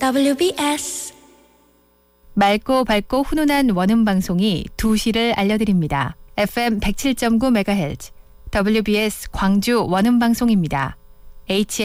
WBS 맑고 밝고 훈훈한 원음 방송이 2시를 알려드립니다. FM 107.9MHz WBS 광주 원음 방송입니다.